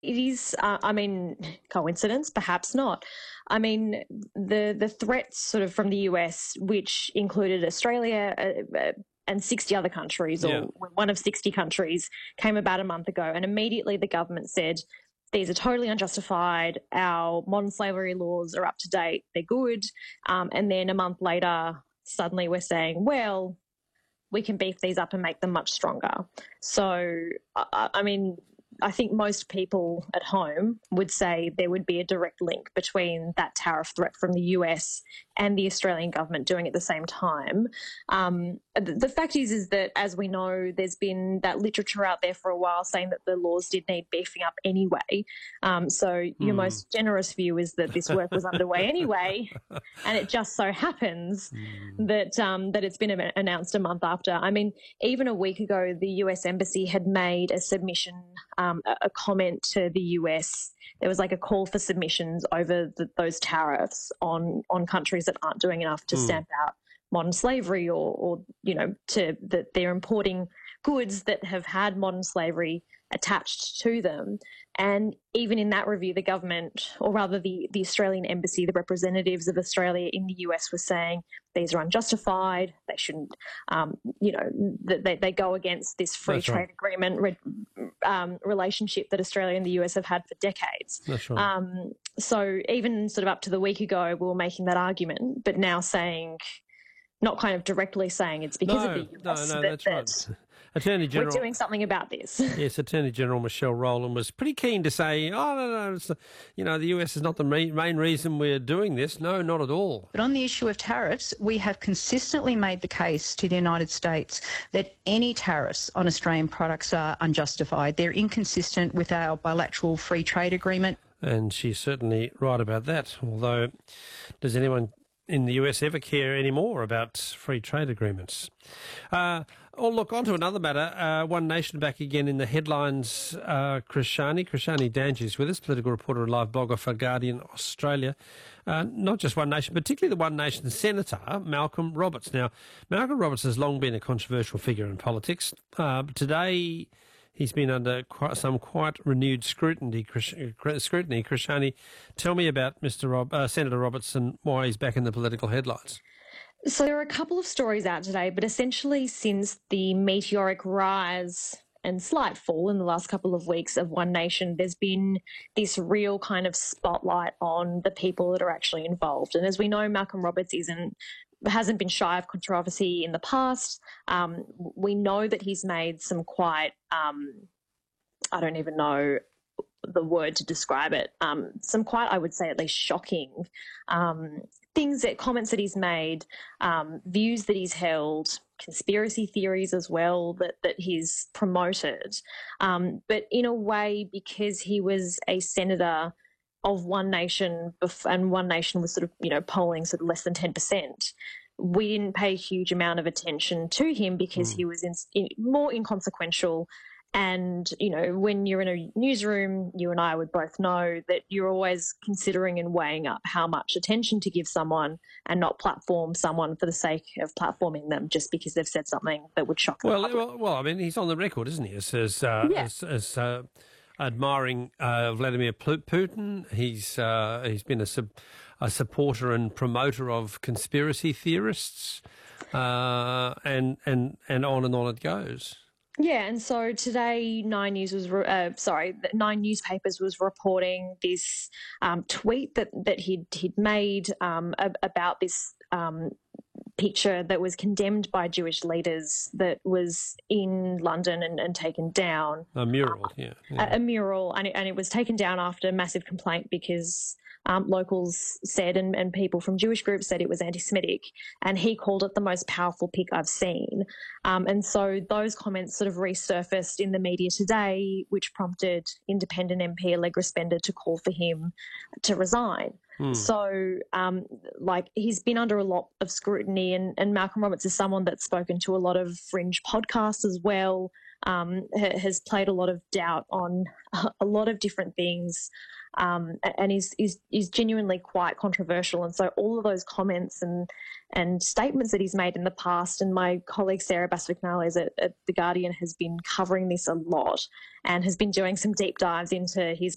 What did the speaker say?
It is, coincidence? Perhaps not. I mean, the threats sort of from the US, which included Australia and 60 other countries, Yeah. or one of 60 countries, came about a month ago. And immediately the government said, these are totally unjustified. Our modern slavery laws are up to date. They're good. And then a month later, suddenly we're saying, well, we can beef these up and make them much stronger. So, I think most people at home would say there would be a direct link between that tariff threat from the US and the Australian government doing it at the same time. The fact is that, as we know, there's been that literature out there for a while saying that the laws did need beefing up anyway. So your most generous view is that this work was underway anyway, and it just so happens that it's been announced a month after. I mean, even a week ago, the US Embassy had made a submission, a comment to the US. There was like a call for submissions over those tariffs on countries that aren't doing enough to stamp out modern slavery, or that they're importing goods that have had modern slavery attached to them. And even in that review, the government, or rather the Australian Embassy, the representatives of Australia in the US, were saying these are unjustified. They shouldn't, they go against this free trade agreement relationship that Australia and the US have had for decades. That's right. So even sort of up to the week ago, we were making that argument, but now saying, not kind of directly saying it's because of the US. No, that's right. Attorney General, we're doing something about this. Yes, Attorney General Michelle Rowland was pretty keen to say, no, it's, the US is not the main reason we're doing this. No, not at all. But on the issue of tariffs, we have consistently made the case to the United States that any tariffs on Australian products are unjustified. They're inconsistent with our bilateral free trade agreement. And she's certainly right about that. Although, does anyone in the US ever care anymore about free trade agreements? Look, on to another matter. One Nation back again in the headlines. Krishani Danji is with us, political reporter and live blogger for Guardian Australia. Not just One Nation, particularly the One Nation Senator, Malcolm Roberts. Now, Malcolm Roberts has long been a controversial figure in politics. Today, he's been under some quite renewed scrutiny. Krishani, tell me about Senator Roberts and why he's back in the political headlines. So there are a couple of stories out today, but essentially since the meteoric rise and slight fall in the last couple of weeks of One Nation, there's been this real kind of spotlight on the people that are actually involved. And as we know, Malcolm Roberts hasn't been shy of controversy in the past. We know that he's made some quite, I don't even know the word to describe it, some quite, I would say at least shocking comments that he's made, views that he's held, conspiracy theories as well that he's promoted. But in a way, because he was a senator of One Nation, and One Nation was sort of, polling sort of less than 10%, we didn't pay a huge amount of attention to him because he was more inconsequential. And, when you're in a newsroom, you and I would both know that you're always considering and weighing up how much attention to give someone and not platform someone for the sake of platforming them just because they've said something that would shock the public. Well, I mean, he's on the record, isn't he, as admiring Vladimir Putin. He's been a supporter and promoter of conspiracy theorists, and on it goes. Yeah, and so today Nine Newspapers was reporting this tweet that he'd made about this picture that was condemned by Jewish leaders that was in London and taken down. A mural, yeah. A mural, and it was taken down after massive complaint because locals said and people from Jewish groups said it was anti-Semitic, and he called it the most powerful pic I've seen. And so those comments sort of resurfaced in the media today, which prompted independent MP Allegra Spender to call for him to resign. So, he's been under a lot of scrutiny, and Malcolm Roberts is someone that's spoken to a lot of fringe podcasts as well, has played a lot of doubt on a lot of different things, and is genuinely quite controversial. And so all of those comments and statements that he's made in the past, and my colleague Sarah Bass-McNally at The Guardian has been covering this a lot and has been doing some deep dives into his